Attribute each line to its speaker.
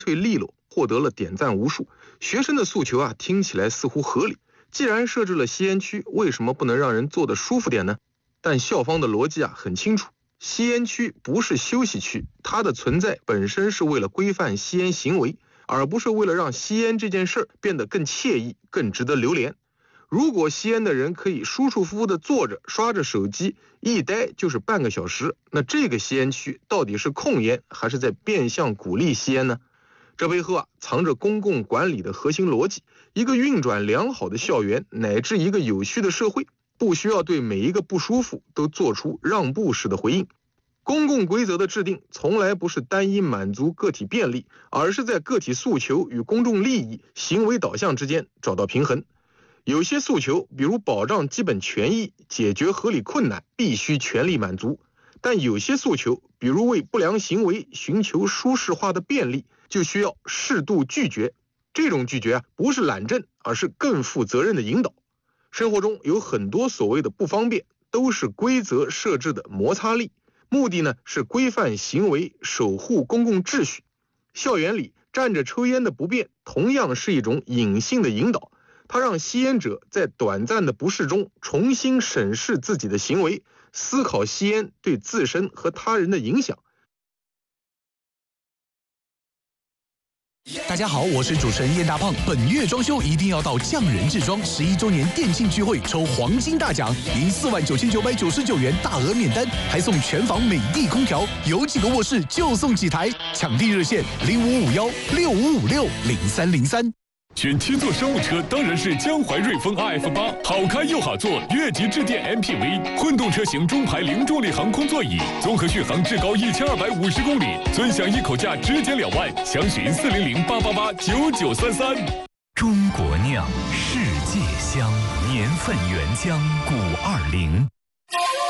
Speaker 1: 脆利落，获得了点赞无数。学生的诉求啊，听起来似乎合理。既然设置了吸烟区，为什么不能让人坐得舒服点呢？但校方的逻辑啊很清楚，吸烟区不是休息区，它的存在本身是为了规范吸烟行为，而不是为了让吸烟这件事变得更惬意、更值得留恋。如果吸烟的人可以舒舒服服地坐着刷着手机，一待就是半个小时，那这个吸烟区到底是控烟还是在变相鼓励吸烟呢？这背后啊藏着公共管理的核心逻辑。一个运转良好的校园乃至一个有序的社会，不需要对每一个不舒服都做出让步式的回应。公共规则的制定从来不是单一满足个体便利，而是在个体诉求与公众利益、行为导向之间找到平衡。有些诉求，比如保障基本权益、解决合理困难，必须全力满足；但有些诉求，比如为不良行为寻求舒适化的便利，就需要适度拒绝。这种拒绝啊，不是懒政，而是更负责任的引导。生活中有很多所谓的不方便，都是规则设置的摩擦力，目的呢是规范行为，守护公共秩序。校园里站着抽烟的不便，同样是一种隐性的引导，它让吸烟者在短暂的不适中重新审视自己的行为，思考吸烟对自身和他人的影响。
Speaker 2: 大家好，我是主持人燕大胖。本月装修一定要到匠人制装11周年店庆聚会抽黄金大奖，赢49999元大额免单，还送全房美的空调，有几个卧室就送几台。抢订热线055165560303。
Speaker 3: 选7座商务车当然是江淮瑞风 RF8，好开又好坐，越级致电 MPV， 混动车型中排零重力航空座椅，综合续航至高1250公里，尊享一口价直减2万，详询40088889933。
Speaker 4: 中国酿，世界香，年份原浆，520。